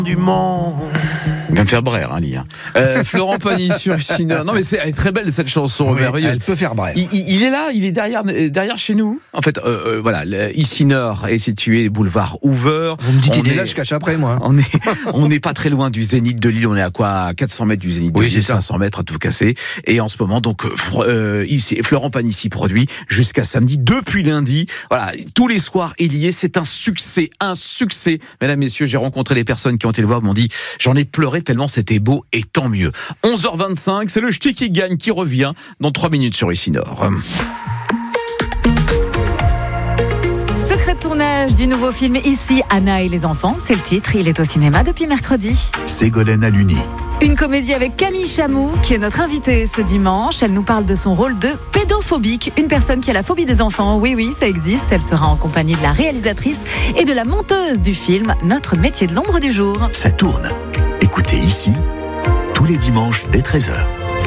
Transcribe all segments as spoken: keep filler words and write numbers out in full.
Du Mans. Il vient de faire brère, hein, Lia. Euh, Florent Pagny sur Ici Nord. Non, mais c'est, elle est très belle, cette chanson, Oui, merveilleuse. elle peut faire brère. Il, il, il est là, il est derrière, derrière chez nous. En fait, euh, euh, voilà, le, Ici Nord est situé boulevard Hoover. Vous me dites, On il est est là, je cache après, moi. On est, on n'est pas très loin du Zénith de Lille. On est à quoi? À quatre cents mètres du Zénith de Oui, Lille, c'est ça. cinq cents mètres à tout casser. Et en ce moment, donc, euh, ici, Florent Pagny s'y produit jusqu'à samedi, depuis lundi. Voilà, tous les soirs, il y est. C'est un succès, un succès. Mesdames, messieurs, j'ai rencontré les personnes qui ont été le voir, m'ont dit, j'en ai pleuré tellement c'était beau, et tant mieux. onze heures vingt-cinq, c'est le ch'ti qui gagne, qui revient dans trois minutes sur Ici Nord. Secret de tournage du nouveau film Ici, Anna et les enfants, c'est le titre, il est au cinéma depuis mercredi. Ségolène Haluni. Une comédie avec Camille Chamou, qui est notre invitée ce dimanche. Elle nous parle de son rôle de pédophobique, une personne qui a la phobie des enfants. Oui, oui, ça existe. Elle sera en compagnie de la réalisatrice et de la monteuse du film Notre métier de l'ombre du jour. Ça tourne. Écoutez Ici, tous les dimanches dès treize heures.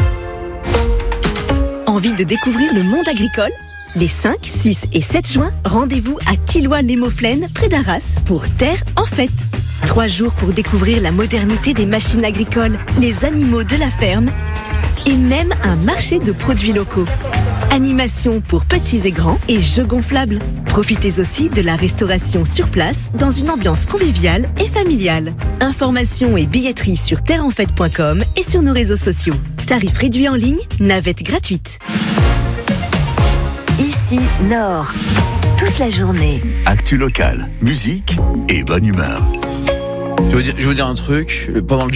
Envie de découvrir le monde agricole ? Les cinq, six et sept juin, rendez-vous à Tilloy-les-Mauflaines, près d'Arras, pour Terre en fête. Trois jours pour découvrir la modernité des machines agricoles, les animaux de la ferme et même un marché de produits locaux. Animation pour petits et grands et jeux gonflables. Profitez aussi de la restauration sur place dans une ambiance conviviale et familiale. Informations et billetterie sur terre en fête point com et sur nos réseaux sociaux. Tarifs réduits en ligne, navette gratuite. Ici Nord, toute la journée. Actu locale, musique et bonne humeur. Je veux dire, je veux dire un truc. Pendant le